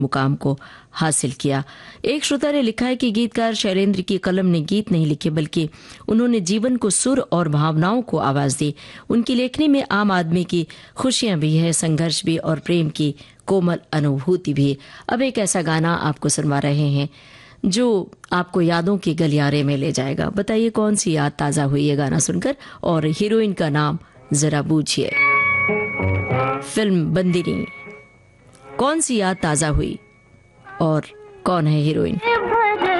मुकाम को हासिल किया। एक श्रोता ने लिखा है कि गीतकार शैलेंद्र की कलम ने गीत नहीं लिखे, बल्कि उन्होंने जीवन को सुर और भावनाओं को आवाज दी। उनकी लेखनी में आम आदमी की खुशियां भी है, संघर्ष भी और प्रेम की कोमल अनुभूति भी। अब एक ऐसा गाना आपको सुनवा रहे हैं जो आपको यादों के गलियारे में ले जाएगा। बताइए कौन सी याद ताजा हुई है गाना सुनकर, और हीरोइन का नाम जरा बूझिए। फिल्म बंदिनी। कौन सी याद ताजा हुई और कौन है हीरोइन?